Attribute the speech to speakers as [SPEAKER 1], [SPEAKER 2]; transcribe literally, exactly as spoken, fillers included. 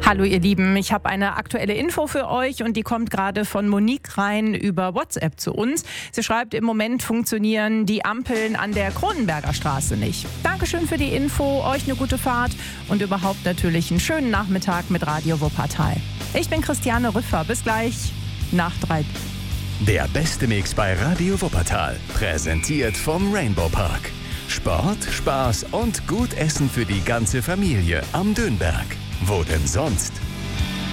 [SPEAKER 1] Hallo ihr Lieben, ich habe eine aktuelle Info für euch und die kommt gerade von Monique rein über WhatsApp zu uns. Sie schreibt, im Moment funktionieren die Ampeln an der Kronenberger Straße nicht. Dankeschön für die Info, euch eine gute Fahrt und überhaupt natürlich einen schönen Nachmittag mit Radio Wuppertal. Ich bin Christiane Rüffer, bis gleich nach drei.
[SPEAKER 2] Der beste Mix bei Radio Wuppertal, präsentiert vom Rainbow Park. Sport, Spaß und gut Essen für die ganze Familie am Dönberg. Wo denn sonst?